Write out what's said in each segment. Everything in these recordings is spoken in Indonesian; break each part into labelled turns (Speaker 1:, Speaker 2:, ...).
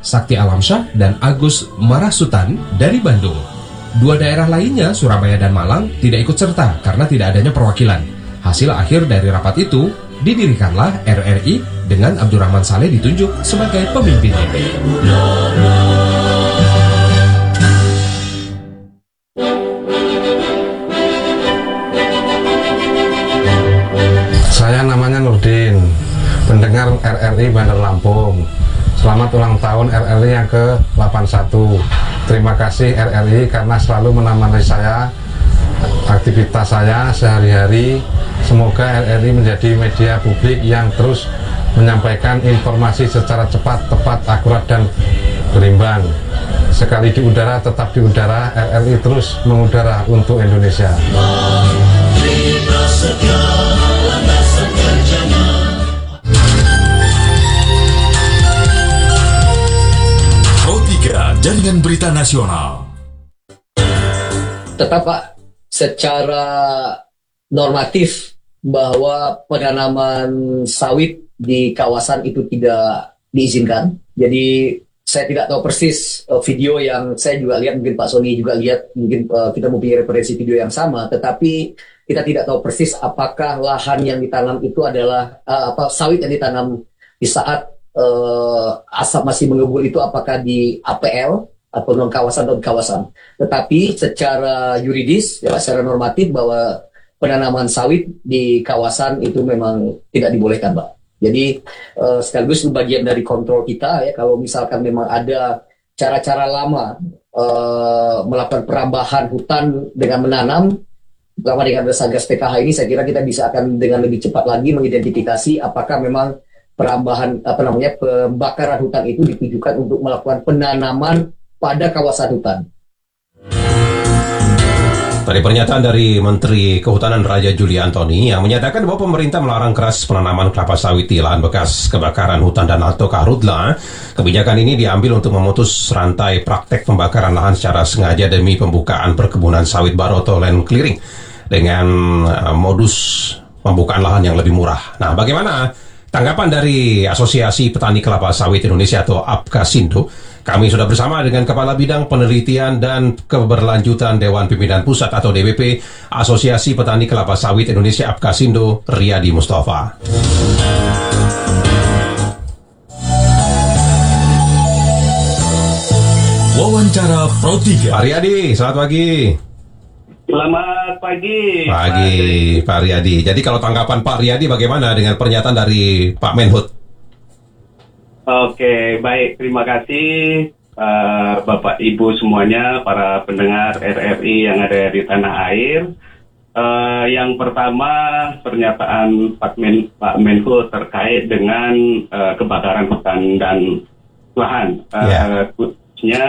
Speaker 1: Sakti Alamsyah dan Agus Marasutan dari Bandung. Dua daerah lainnya, Surabaya dan Malang, tidak ikut serta karena tidak adanya perwakilan. Hasil akhir dari rapat itu, didirikanlah RRI dengan Abdurrahman Saleh ditunjuk sebagai pemimpinnya.
Speaker 2: Saya namanya Nurdin, pendengar RRI Bandar Lampung. Selamat ulang tahun RRI yang ke-81. Terima kasih RRI karena selalu menemani saya, aktivitas saya sehari-hari. Semoga RRI menjadi media publik yang terus menyampaikan informasi secara cepat, tepat, akurat, dan berimbang. Sekali di udara, tetap di udara. RRI terus mengudara untuk Indonesia.
Speaker 3: Jaringan Berita Nasional.
Speaker 4: Tetap Pak, secara normatif bahwa penanaman sawit di kawasan itu tidak diizinkan. Jadi saya tidak tahu persis video yang saya juga lihat, mungkin Pak Sony juga lihat, mungkin kita mempunyai referensi video yang sama, tetapi kita tidak tahu persis apakah lahan yang ditanam itu adalah sawit yang ditanam di saat asap masih mengebul itu apakah di APL atau non kawasan atau kawasan. Tetapi secara yuridis, ya, secara normatif bahwa penanaman sawit di kawasan itu memang tidak dibolehkan, Pak. Jadi sekaligus bagian dari kontrol kita ya, kalau misalkan memang ada cara-cara lama melakukan perambahan hutan dengan menanam, terutama dengan Satgas PKH ini, saya kira kita bisa akan dengan lebih cepat lagi mengidentifikasi apakah memang perambahan pembakaran hutan itu ditujukan untuk melakukan penanaman pada kawasan hutan.
Speaker 5: Tadi pernyataan dari Menteri Kehutanan Raja Juli Antoni yang menyatakan bahwa pemerintah melarang keras penanaman kelapa sawit di lahan bekas kebakaran hutan dan atau karhutla. Kebijakan ini diambil untuk memutus rantai praktek pembakaran lahan secara sengaja demi pembukaan perkebunan sawit baru atau land clearing dengan modus pembukaan lahan yang lebih murah. Nah, bagaimana tanggapan dari Asosiasi Petani Kelapa Sawit Indonesia atau APKASindo? Kami sudah bersama dengan Kepala Bidang Penelitian dan Keberlanjutan Dewan Pimpinan Pusat atau DPP Asosiasi Petani Kelapa Sawit Indonesia APKASindo, Riyadi Mustafa.
Speaker 3: Wawancara Pro 3.
Speaker 5: Pak Riyadi, selamat pagi.
Speaker 6: Selamat pagi.
Speaker 5: Pagi, Pak Riyadi. Jadi kalau tanggapan Pak Riyadi bagaimana dengan pernyataan dari Pak Menhut?
Speaker 6: Oke, baik. Terima kasih Bapak Ibu semuanya, para pendengar RRI yang ada di tanah air. Yang pertama, pernyataan Pak Menhut terkait dengan kebakaran hutan dan lahan. Khususnya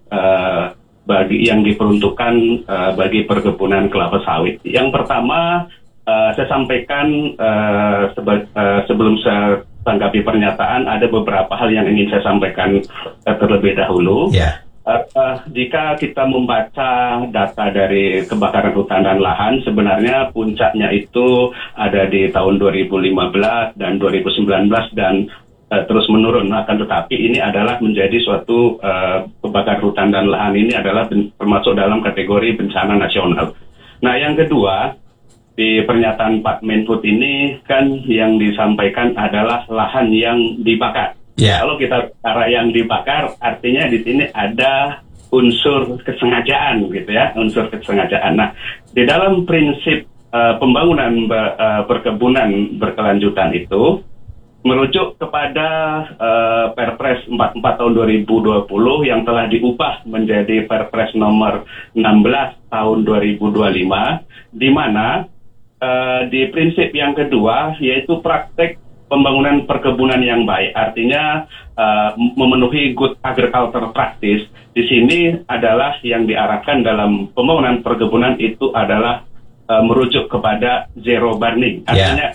Speaker 6: bagi yang diperuntukkan bagi perkebunan kelapa sawit. Yang pertama, saya sampaikan sebelum saya tanggapi pernyataan, ada beberapa hal yang ingin saya sampaikan terlebih dahulu. Jika kita membaca data dari kebakaran hutan dan lahan, sebenarnya puncaknya itu ada di tahun 2015 dan 2019 dan terus menurun. Akan tetapi ini adalah menjadi suatu kebakaran hutan dan lahan ini adalah termasuk dalam kategori bencana nasional. Nah, yang kedua, di pernyataan Pak Menhut ini kan yang disampaikan adalah lahan yang dibakar. Kalau kita bicara yang dibakar, artinya di sini ada unsur kesengajaan, gitu ya, unsur kesengajaan. Nah, di dalam prinsip pembangunan perkebunan berkelanjutan itu merujuk kepada Perpres 44 tahun 2020 yang telah diubah menjadi Perpres nomor 16 tahun 2025, di mana di prinsip yang kedua yaitu praktek pembangunan perkebunan yang baik, artinya memenuhi good agriculture practice. Di sini adalah yang diarahkan dalam pembangunan perkebunan itu adalah merujuk kepada zero burning, artinya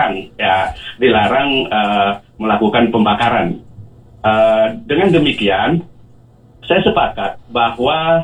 Speaker 6: dilarang melakukan pembakaran. Dengan demikian, saya sepakat bahwa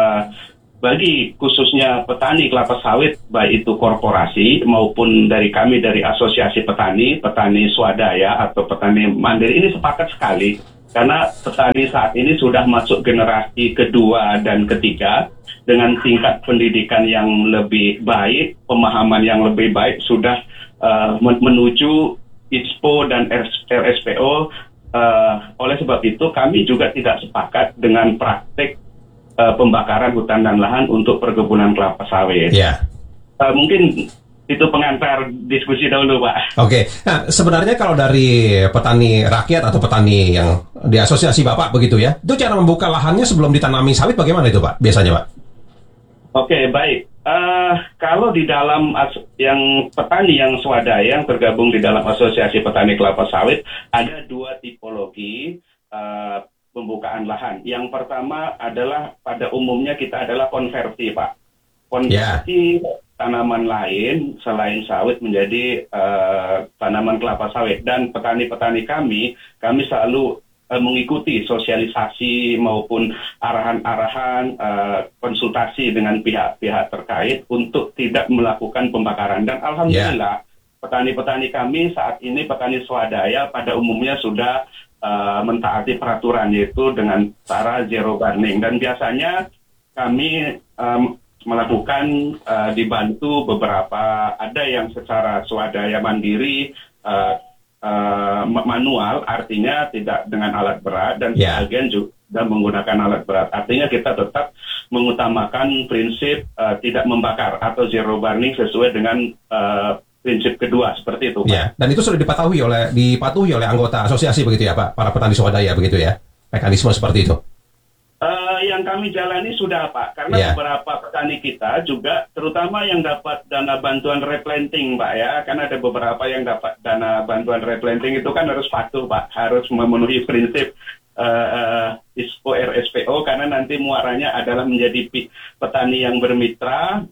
Speaker 6: bagi khususnya petani kelapa sawit, baik itu korporasi maupun dari kami dari asosiasi petani swadaya atau petani mandiri, ini sepakat sekali Karena petani saat ini sudah masuk generasi kedua dan ketiga dengan tingkat pendidikan yang lebih baik, pemahaman yang lebih baik, sudah menuju ISPO dan RSPO. Oleh sebab itu kami juga tidak sepakat dengan praktik pembakaran hutan dan lahan untuk perkebunan kelapa sawit.
Speaker 5: Ya.
Speaker 6: Mungkin itu pengantar diskusi dahulu, Pak.
Speaker 5: Oke. Nah, sebenarnya kalau dari petani rakyat atau petani yang di asosiasi Bapak begitu ya, itu cara membuka lahannya sebelum ditanami sawit bagaimana itu, Pak? Biasanya, Pak?
Speaker 6: Oke, baik. Kalau di dalam yang petani yang swadaya yang tergabung di dalam asosiasi petani kelapa sawit, ada dua tipologi pembukaan lahan. Yang pertama adalah pada umumnya kita adalah konversi, Pak. Konversi tanaman lain selain sawit menjadi tanaman kelapa sawit. Dan petani-petani kami selalu mengikuti sosialisasi maupun arahan-arahan konsultasi dengan pihak-pihak terkait untuk tidak melakukan pembakaran. Dan alhamdulillah petani-petani kami saat ini, petani swadaya pada umumnya sudah mentaati peraturan, yaitu dengan cara zero burning. Dan biasanya kami melakukan dibantu beberapa, ada yang secara swadaya mandiri manual, artinya tidak dengan alat berat, dan sebagian juga menggunakan alat berat. Artinya kita tetap mengutamakan prinsip tidak membakar atau zero burning sesuai dengan prinsip kedua, seperti itu, Pak.
Speaker 5: Ya, dan itu sudah dipatuhi oleh anggota asosiasi begitu ya, Pak, para petani swadaya begitu ya, mekanisme seperti itu.
Speaker 6: Yang kami jalani sudah, Pak, karena beberapa petani kita juga, terutama yang dapat dana bantuan replanting, Pak, ya, kan ada beberapa yang dapat dana bantuan replanting itu kan harus patuh, Pak, harus memenuhi prinsip ISPO RSPO, karena nanti muaranya adalah menjadi petani yang bermitra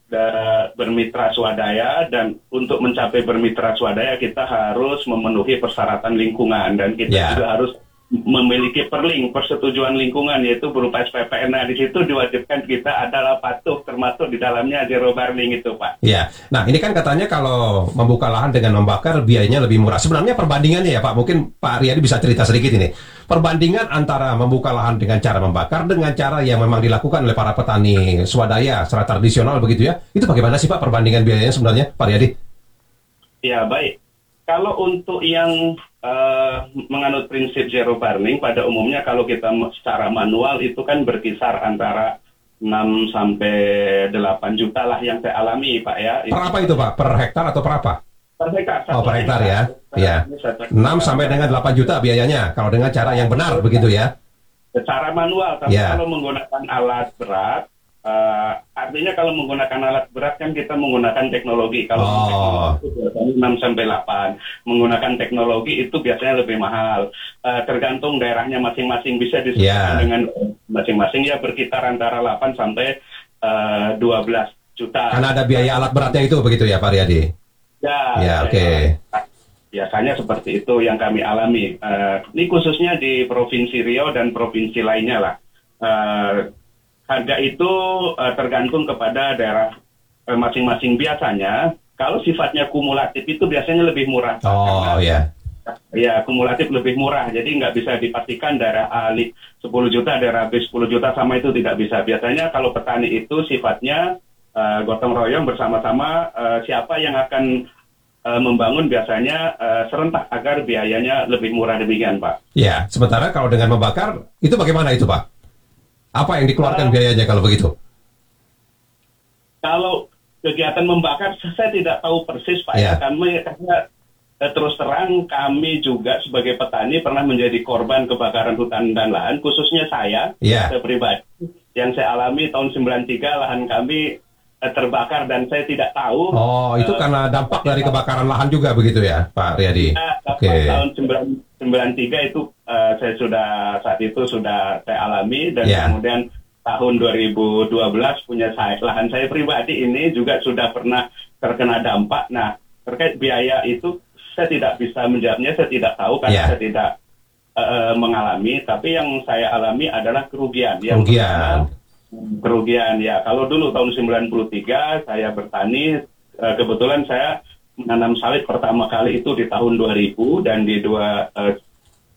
Speaker 6: swadaya, dan untuk mencapai bermitra swadaya kita harus memenuhi persyaratan lingkungan, dan kita juga harus memiliki persetujuan lingkungan, yaitu berupa SPPN. Nah, di situ diwajibkan kita adalah patuh, termasuk di dalamnya zero burning itu, Pak.
Speaker 5: Ya, nah ini kan katanya kalau membuka lahan dengan membakar biayanya lebih murah. Sebenarnya perbandingannya ya, Pak, mungkin Pak Riyadi bisa cerita sedikit ini. Perbandingan antara membuka lahan dengan cara membakar dengan cara yang memang dilakukan oleh para petani swadaya secara tradisional begitu ya. Itu bagaimana sih, Pak, perbandingan biayanya sebenarnya, Pak Riyadi?
Speaker 6: Ya, baik. Kalau untuk yang menganut prinsip zero burning, pada umumnya kalau kita secara manual itu kan berkisar antara 6 sampai 8 juta lah yang saya alami, Pak, ya.
Speaker 5: Per apa itu, Pak? Per hektar atau per apa?
Speaker 6: Per hektar.
Speaker 5: Oh, per hektar ya. Ya. 6 sampai dengan 8 juta biayanya kalau dengan cara yang benar begitu ya.
Speaker 6: Secara manual, tapi kalau menggunakan alat berat, artinya kalau menggunakan alat berat kan kita menggunakan teknologi. Kalau teknologi itu biasanya 6 sampai 8. Menggunakan teknologi itu biasanya lebih mahal. Tergantung daerahnya masing-masing, bisa disesuaikan dengan masing-masing, ya berkitar antara 8 sampai 12 juta.
Speaker 5: Karena ada biaya alat beratnya itu begitu ya, Pak Riyadi? Ya, oke.
Speaker 6: Biasanya seperti itu yang kami alami. Ini khususnya di Provinsi Riau dan provinsi lainnya lah. Harga itu tergantung kepada daerah masing-masing. Biasanya kalau sifatnya kumulatif itu biasanya lebih murah.
Speaker 5: Oh iya.
Speaker 6: Ya, kumulatif lebih murah. Jadi nggak bisa dipastikan daerah A 10 juta, daerah B 10 juta sama itu tidak bisa. Biasanya kalau petani itu sifatnya gotong royong bersama-sama, siapa yang akan membangun biasanya serentak agar biayanya lebih murah, demikian, Pak.
Speaker 5: Ya, sementara kalau dengan membakar itu bagaimana itu, Pak? Apa yang dikeluarkan biayanya kalau begitu?
Speaker 6: Kalau kegiatan membakar, saya tidak tahu persis, Pak. Ya. Karena terus terang kami juga sebagai petani pernah menjadi korban kebakaran hutan dan lahan, khususnya saya pribadi. Yang saya alami tahun 93, lahan kami terbakar dan saya tidak tahu.
Speaker 5: Oh, itu karena dampak dari kebakaran lahan juga begitu ya, Pak Riyadi?
Speaker 6: Tahun 93 itu saya saat itu sudah saya alami, dan kemudian tahun 2012 punya lahan saya pribadi ini juga sudah pernah terkena dampak. Nah, terkait biaya itu saya tidak bisa menjawabnya, saya tidak tahu karena saya tidak mengalami, tapi yang saya alami adalah kerugian. Kerugian ya. Kalau dulu tahun 93 saya bertani, kebetulan saya menanam sawit pertama kali itu di tahun 2000, dan di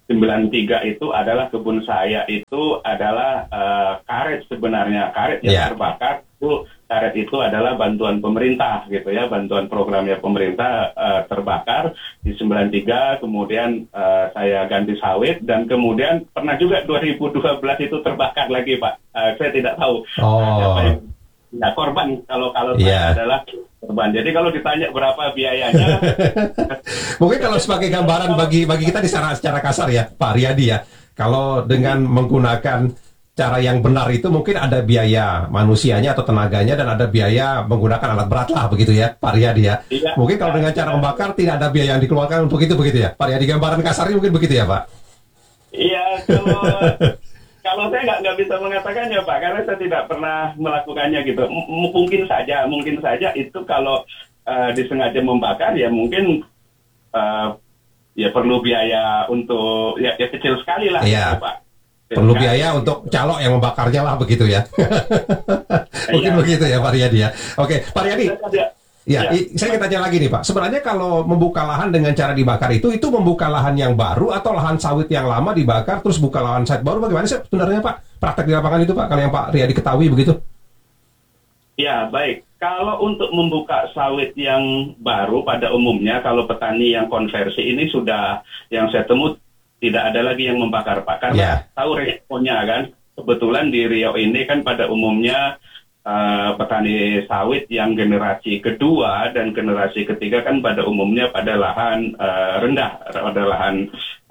Speaker 6: 93 itu adalah kebun saya itu adalah karet sebenarnya, karet yang terbakar itu, karet itu adalah bantuan pemerintah gitu ya, bantuan programnya pemerintah terbakar di 93, kemudian saya ganti sawit, dan kemudian pernah juga 2012 itu terbakar lagi Pak. Saya tidak tahu siapa yang korban, kalau saya adalah korban. Jadi kalau ditanya berapa biayanya,
Speaker 5: mungkin kalau sebagai gambaran bagi kita secara kasar ya Pak Riyadi ya, kalau dengan menggunakan cara yang benar itu mungkin ada biaya manusianya atau tenaganya, dan ada biaya menggunakan alat berat lah begitu ya Pak Riyadi ya. Mungkin kalau dengan cara membakar tidak ada biaya yang dikeluarkan untuk itu begitu ya Pak Riyadi, gambaran kasarnya mungkin begitu ya Pak.
Speaker 6: Iya, kalau saya nggak bisa mengatakannya Pak, karena saya tidak pernah melakukannya gitu. Mungkin saja itu kalau disengaja membakar ya mungkin ya perlu biaya untuk ya kecil sekali lah gitu, Pak.
Speaker 5: Perlu biaya untuk calok yang membakarnya lah begitu ya. Mungkin begitu ya Pak Riyadi ya. Oke Pak Riyadi. Saya ingin tanya lagi nih Pak, sebenarnya kalau membuka lahan dengan cara dibakar itu membuka lahan yang baru atau lahan sawit yang lama dibakar terus buka lahan sawit baru, bagaimana sih sebenarnya Pak praktek di lapangan itu Pak, kalau yang Pak Riyadi ketahui begitu?
Speaker 6: Ya baik, kalau untuk membuka sawit yang baru pada umumnya kalau petani yang konversi ini sudah, yang saya temui tidak ada lagi yang membakar Pak, karena tahu resikonya kan. Kebetulan di Riau ini kan pada umumnya petani sawit yang generasi kedua dan generasi ketiga kan pada umumnya pada lahan rendah, pada lahan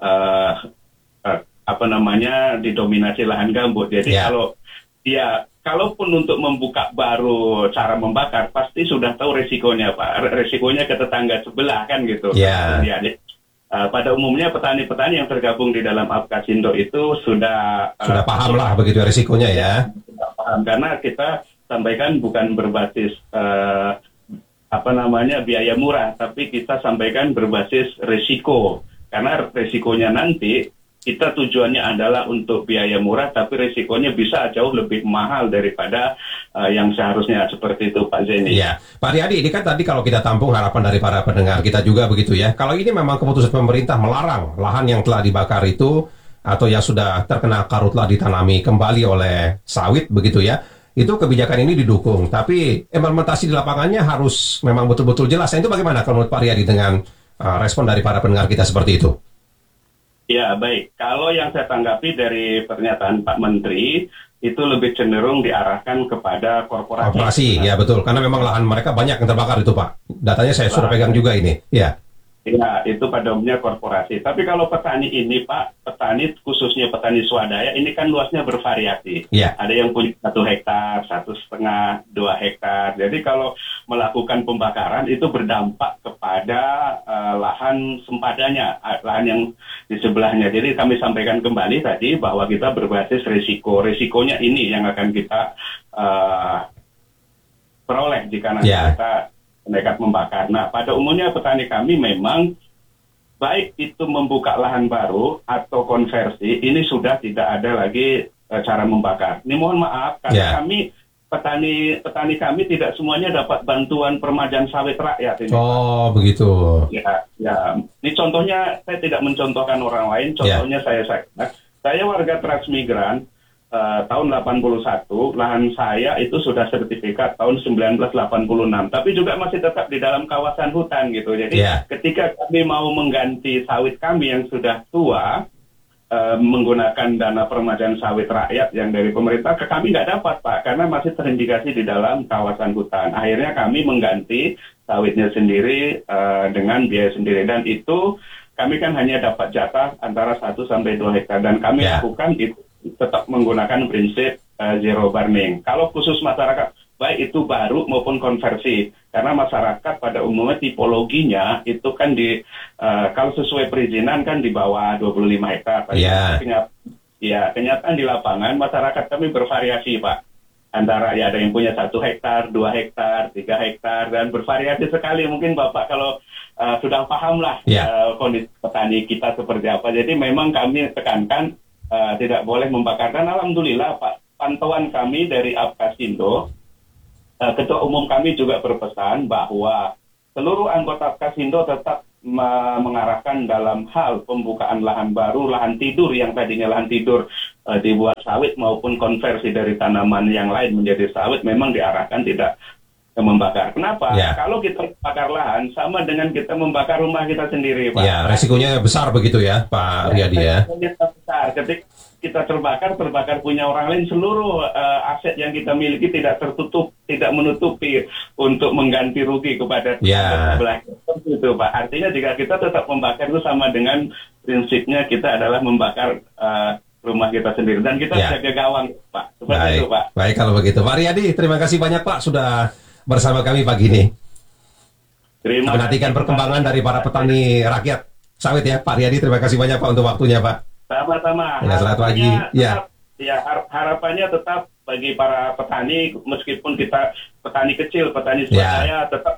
Speaker 6: didominasi lahan gambut. Jadi kalaupun untuk membuka baru cara membakar pasti sudah tahu resikonya Pak, resikonya ke tetangga sebelah kan gitu. Pada umumnya petani-petani yang tergabung di dalam Apkasindo itu sudah
Speaker 5: paham lah begitu resikonya ya.
Speaker 6: Paham, karena kita sampaikan bukan berbasis biaya murah, tapi kita sampaikan berbasis risiko. Karena risikonya nanti kita tujuannya adalah untuk biaya murah, tapi risikonya bisa jauh lebih mahal daripada yang seharusnya, seperti itu Pak Zeni.
Speaker 5: Ya, Pak Riyadi, ini kan tadi kalau kita tampung harapan dari para pendengar kita juga begitu ya. Kalau ini memang keputusan pemerintah melarang lahan yang telah dibakar itu atau yang sudah terkena karhutlah ditanami kembali oleh sawit begitu ya. Itu kebijakan ini didukung, tapi implementasi di lapangannya harus memang betul-betul jelas. Nah, itu bagaimana kalau menurut Pak Riyadi dengan respon dari para pendengar kita seperti itu?
Speaker 6: Ya, baik. Kalau yang saya tanggapi dari pernyataan Pak Menteri, itu lebih cenderung diarahkan kepada korporasi.
Speaker 5: Korporasi, ya betul. Karena memang lahan mereka banyak yang terbakar itu, Pak. Datanya saya sudah pegang juga ini. Ya.
Speaker 6: Ya, itu pada umumnya korporasi. Tapi kalau petani ini, Pak, petani khususnya petani swadaya, ini kan luasnya bervariasi.
Speaker 5: Ya.
Speaker 6: Ada yang punya 1 hektar, 1,5, 2 hektar. Jadi kalau melakukan pembakaran itu berdampak kepada lahan sempadannya, lahan yang di sebelahnya. Jadi kami sampaikan kembali tadi bahwa kita berbasis risiko. Risikonya ini yang akan kita peroleh jika nanti kita nekat membakar. Nah, pada umumnya petani kami memang baik itu membuka lahan baru atau konversi, ini sudah tidak ada lagi cara membakar. Ini mohon maaf karena kami petani kami tidak semuanya dapat bantuan permajaan sawit rakyat ini.
Speaker 5: Oh, begitu.
Speaker 6: Ya. Ini contohnya, saya tidak mencontohkan orang lain, contohnya saya warga transmigran. Tahun 81, lahan saya itu sudah sertifikat tahun 1986, tapi juga masih tetap di dalam kawasan hutan gitu. Jadi ketika kami mau mengganti sawit kami yang sudah tua, menggunakan dana permajaan sawit rakyat yang dari pemerintah, kami nggak dapat Pak, karena masih terindikasi di dalam kawasan hutan. Akhirnya kami mengganti sawitnya sendiri dengan biaya sendiri, dan itu kami kan hanya dapat jatah antara 1 sampai 2 hektar, dan kami lakukan itu tetap menggunakan prinsip zero burning. Kalau khusus masyarakat, baik itu baru maupun konversi, karena masyarakat pada umumnya tipologinya itu kan kalau sesuai perizinan kan di bawah 25 hektar. Kenyataan di lapangan masyarakat kami bervariasi Pak. Antara ada yang punya 1 hektar, 2 hektar, 3 hektar, dan bervariasi sekali. Mungkin Bapak kalau sudah paham lah kondisi petani kita seperti apa. Jadi memang kami tekankan tidak boleh membakar. Dan alhamdulillah Pak, pantauan kami dari Apkasindo, Ketua Umum kami juga berpesan bahwa seluruh anggota Apkasindo tetap mengarahkan dalam hal pembukaan lahan baru, lahan tidur yang tadinya lahan tidur dibuat sawit maupun konversi dari tanaman yang lain menjadi sawit, memang diarahkan tidak membakar. Kenapa?
Speaker 5: Ya.
Speaker 6: Kalau kita bakar lahan sama dengan kita membakar rumah kita sendiri, Pak.
Speaker 5: Ya, resikonya besar begitu ya, Pak Riyadi ya.
Speaker 6: Resikonya besar. Ketika kita terbakar punya orang lain, seluruh aset yang kita miliki tidak tertutup, tidak menutupi untuk mengganti rugi kepada
Speaker 5: Ya.
Speaker 6: sebelah itu, Pak. Artinya jika kita tetap membakar itu sama dengan prinsipnya kita adalah membakar rumah kita sendiri dan kita
Speaker 5: Ya.
Speaker 6: jaga gawang, Pak. Seperti
Speaker 5: Baik,
Speaker 6: itu, Pak.
Speaker 5: baik kalau begitu. Pak Riyadi, terima kasih banyak Pak sudah bersama kami pagi ini.
Speaker 6: Terima
Speaker 5: Menantikan
Speaker 6: kasih,
Speaker 5: perkembangan
Speaker 6: Pak.
Speaker 5: dari para petani rakyat sawit ya, Pak Riyadi. Terima kasih banyak Pak untuk waktunya, Pak.
Speaker 6: Sama-sama.
Speaker 5: Ya, selamat pagi.
Speaker 6: Harapannya tetap bagi para petani, meskipun kita petani kecil, petani
Speaker 5: Ya.
Speaker 6: swadaya, tetap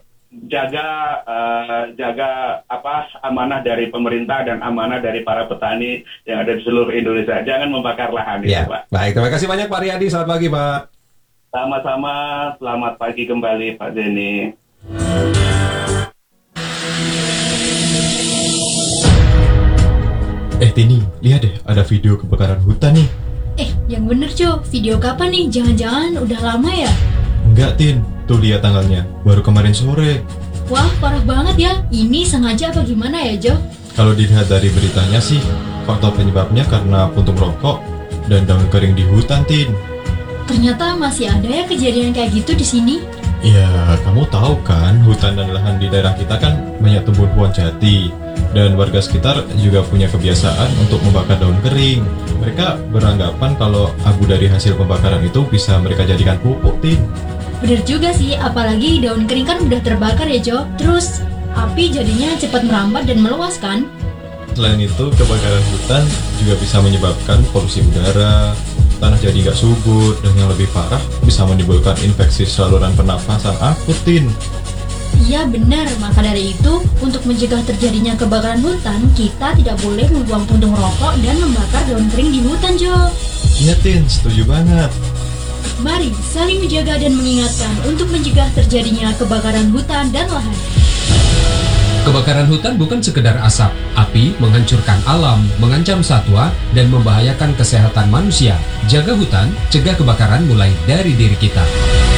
Speaker 6: jaga amanah dari pemerintah dan amanah dari para petani yang ada di seluruh Indonesia. Jangan membakar lahan
Speaker 5: Ya,
Speaker 6: itu, Pak.
Speaker 5: baik. Terima kasih banyak Pak Riyadi. Selamat pagi, Pak.
Speaker 6: Sama-sama. Selamat pagi kembali, Pak Denny.
Speaker 7: Tini, lihat deh, ada video kebakaran hutan nih.
Speaker 8: Yang bener Jo, video kapan nih? Jangan-jangan udah lama ya?
Speaker 7: Enggak, Tin. Tuh lihat tanggalnya, baru kemarin sore.
Speaker 8: Wah, parah banget ya. Ini sengaja apa gimana ya Jo?
Speaker 7: Kalau dilihat dari beritanya sih, faktor penyebabnya karena puntung rokok dan daun kering di hutan, Tin.
Speaker 8: Ternyata masih ada ya kejadian kayak gitu di sini.
Speaker 7: Ya, kamu tahu kan, hutan dan lahan di daerah kita kan banyak tumbuh-tumbuhan jati. Dan warga sekitar juga punya kebiasaan untuk membakar daun kering. Mereka beranggapan kalau abu dari hasil pembakaran itu bisa mereka jadikan pupuk, Tin.
Speaker 8: Bener juga sih, apalagi daun kering kan udah terbakar ya Jo. Terus api jadinya cepat merambat dan meluas kan?
Speaker 7: Selain itu, kebakaran hutan juga bisa menyebabkan polusi udara, tanah jadi nggak subur, dan yang lebih parah bisa menimbulkan infeksi saluran pernafasan akut, Tin.
Speaker 8: Iya benar, maka dari itu untuk mencegah terjadinya kebakaran hutan, kita tidak boleh membuang puntung rokok dan membakar daun kering di hutan Jo.
Speaker 7: Iya, Tin, setuju banget.
Speaker 8: Mari saling menjaga dan mengingatkan untuk mencegah terjadinya kebakaran hutan dan lahan.
Speaker 1: Kebakaran hutan bukan sekedar asap, api menghancurkan alam, mengancam satwa, dan membahayakan kesehatan manusia. Jaga hutan, cegah kebakaran mulai dari diri kita.